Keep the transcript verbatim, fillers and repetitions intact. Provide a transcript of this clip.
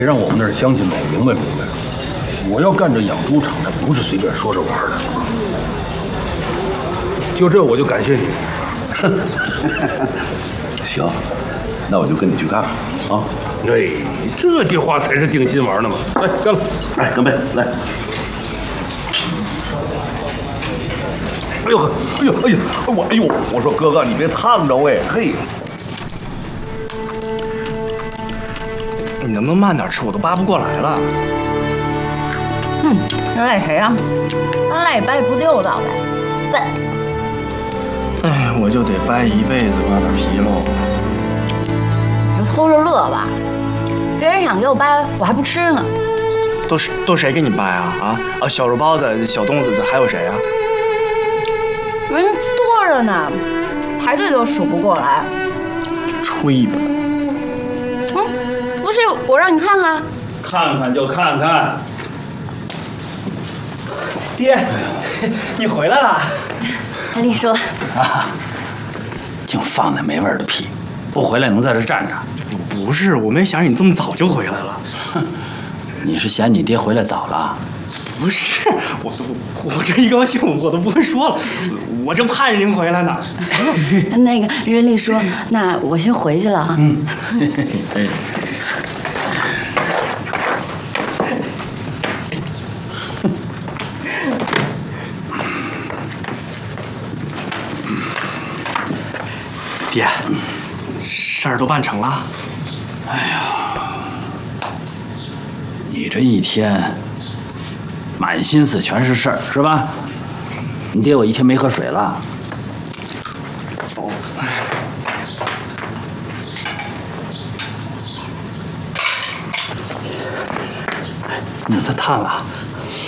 让我们那儿乡亲们明白明白，我要干这养猪场，那不是随便说着玩的。就这，我就感谢你。 行，那我就跟你去干啊！ 哎，这句话才是定心丸呢嘛！来，干了！ 哎，干杯！来！ 哎呦呵， 哎呦哎呦，我哎呦，我说哥哥，你别烫着喂，嘿。 你能不能慢点吃？我都扒不过来了。 嗯，这赖谁呀？那赖掰不溜倒呗，笨。 哎，我就得掰一辈子刮点皮喽。 你就偷着乐吧，别人想给我掰，我还不吃呢。 都是都谁给你掰啊？啊啊！小肉包子、小东子，还有谁啊？ 人多着呢，排队都数不过来。 吹吧。 不是我让你看看， 看看就看看。 爹，你回来了。 丽说啊，净放那没味儿的屁，不回来能在这站着？ 不是，我没想着你这么早就回来了。 哼，你是嫌你爹回来早了？ 不是，我我我这一高兴，我都不会说了。我正盼着您回来呢。 那个任丽说，那我先回去了啊。 嗯。 爹，事儿都办成了。 哎呀，你这一天满心思全是事儿，是吧？你爹我一天没喝水了。 哦。那它烫了。